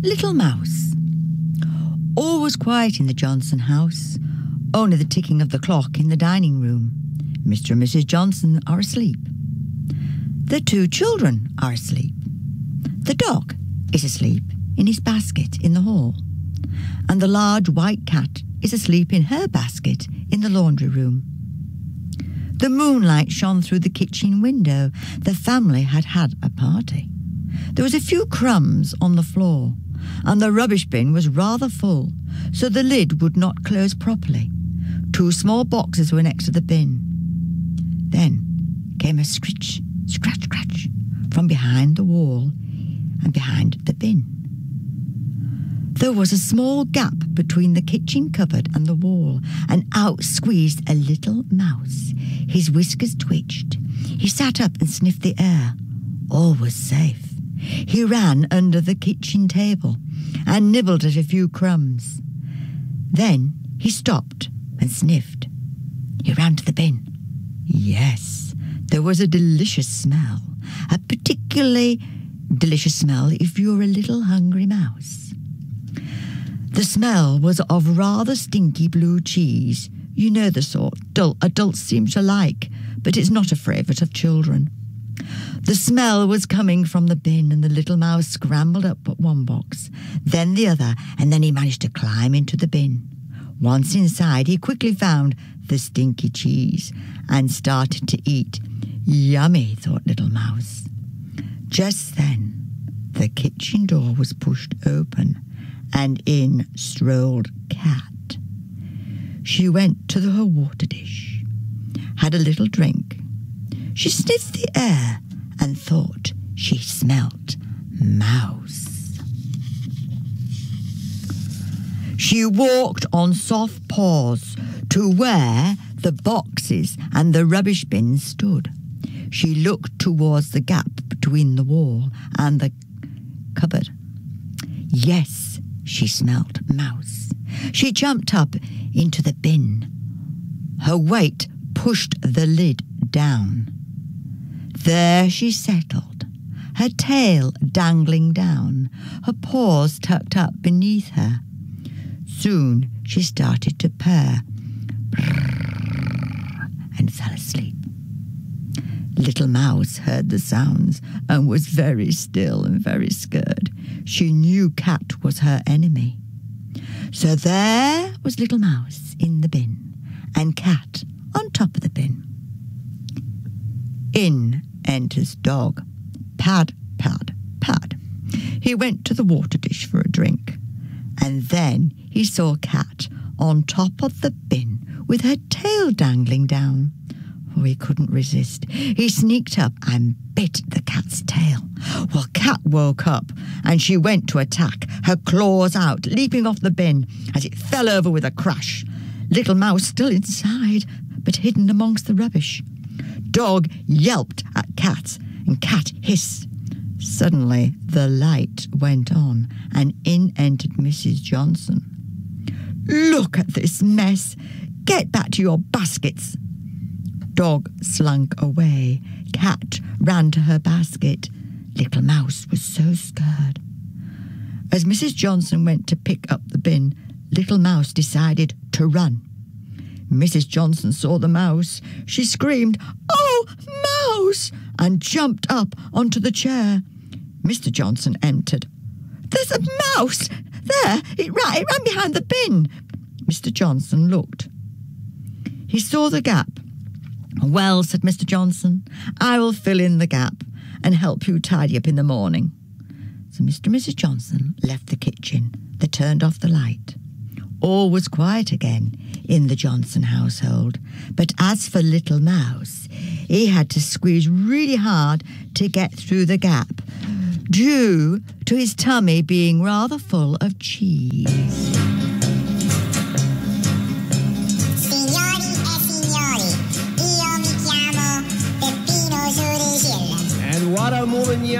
Little Mouse. All was quiet in the Johnson house, only the ticking of the clock in the dining room. Mr. and Mrs. Johnson are asleep. The two children are asleep. The dog is asleep in his basket in the hall, and the large white cat is asleep in her basket in the laundry room. The moonlight shone through the kitchen window. The family had had a party. There was a few crumbs on the floor, and the rubbish bin was rather full, so the lid would not close properly. 2 small boxes were next to the bin. Then came a scratch, scratch, scratch from behind the wall and behind the bin. There was a small gap between the kitchen cupboard and the wall, and out squeezed a little mouse. His whiskers twitched. He sat up and sniffed the air. All was safe. He ran under the kitchen table and nibbled at a few crumbs. Then he stopped and sniffed. He ran to the bin. Yes, there was a delicious smell, a particularly delicious smell if you're a little hungry mouse. The smell was of rather stinky blue cheese. You know the sort adults seem to like, but it's not a favourite of children. The smell was coming from the bin, and the little mouse scrambled up at one box, then the other, and then he managed to climb into the bin. Once inside, he quickly found the stinky cheese and started to eat. Yummy, thought Little Mouse. Just then, the kitchen door was pushed open, and in strolled Cat. She went to her water dish, had a little drink. She sniffed the air and thought she smelt mouse. She walked on soft paws to where the boxes and the rubbish bins stood. She looked towards the gap between the wall and the cupboard. Yes, she smelt mouse. She jumped up into the bin. Her weight pushed the lid down. There she settled, her tail dangling down, her paws tucked up beneath her. Soon she started to purr and fell asleep. Little Mouse heard the sounds and was very still and very scared. She knew Cat was her enemy. So there was Little Mouse in the bin, and Cat on top of the bin. In enters Dog. Pad, pad, pad. He went to the water dish for a drink, and then he saw Cat on top of the bin with her tail dangling down. Oh, he couldn't resist. He sneaked up and bit the cat's tail. Well, Cat woke up and she went to attack, her claws out, leaping off the bin as it fell over with a crash. Little Mouse still inside, but hidden amongst the rubbish. Dog yelped at Cat, and Cat hissed. Suddenly, the light went on, and in entered Mrs. Johnson. "Look at this mess! Get back to your baskets!" Dog slunk away. Cat ran to her basket. Little Mouse was so scared. As Mrs. Johnson went to pick up the bin, Little Mouse decided to run. Mrs. Johnson saw the mouse. She screamed, "Oh, mouse!" and jumped up onto the chair. Mr. Johnson entered. "There's a mouse! There! It ran behind the bin!" Mr. Johnson looked. He saw the gap. "Well," said Mr. Johnson, "I will fill in the gap and help you tidy up in the morning." So Mr. and Mrs. Johnson left the kitchen. They turned off the light. All was quiet again in the Johnson household. But as for Little Mouse, he had to squeeze really hard to get through the gap, due to his tummy being rather full of cheese. Signori e signori, io mi chiamo Peppino Giurigilla. And what a moving